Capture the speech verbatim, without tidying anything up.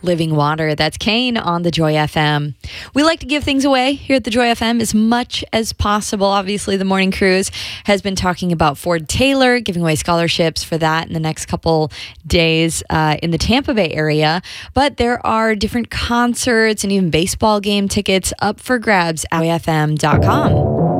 Living Water. That's Kane on the Joy F M. We like to give things away here at the Joy F M as much as possible. Obviously, the Morning Cruise has been talking about Ford Taylor, giving away scholarships for that in the next couple days uh, in the Tampa Bay area. But there are different concerts and even baseball game tickets up for grabs at joy f m dot com.